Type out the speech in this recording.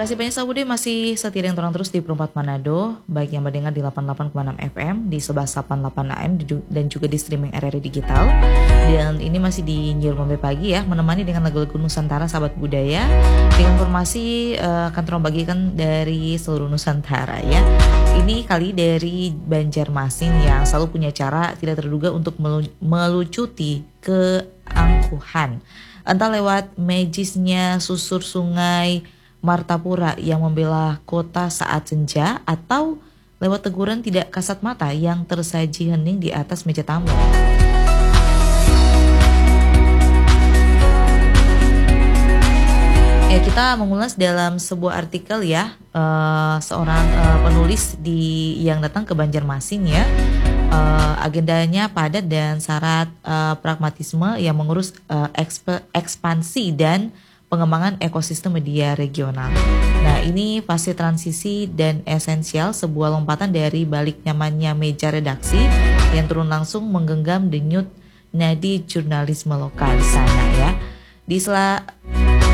Terima kasih banyak Sabude masih setia dengan orang terus di Perempat Manado, baik yang mendengar di 88,6 FM, di 1188 AM dan juga di streaming RRI Digital. Dan ini masih di Nyiur Ngombe Pagi ya, menemani dengan lagu-lagu Nusantara sahabat budaya dengan informasi akan terus bagikan dari seluruh Nusantara ya. Ini kali dari Banjarmasin yang selalu punya cara tidak terduga untuk melucuti keangkuhan. Entah lewat magisnya susur sungai Martapura yang membela kota saat senja atau lewat teguran tidak kasat mata yang tersaji hening di atas meja tamu. Kita mengulas dalam sebuah artikel ya, seorang penulis yang datang ke Banjarmasin ya. Agendanya padat dan syarat pragmatisme yang mengurus ekspansi dan pengembangan ekosistem media regional. Nah, ini fase transisi dan esensial sebuah lompatan dari balik nyamannya meja redaksi yang turun langsung menggenggam denyut nadi jurnalisme lokal di sana ya. Di sela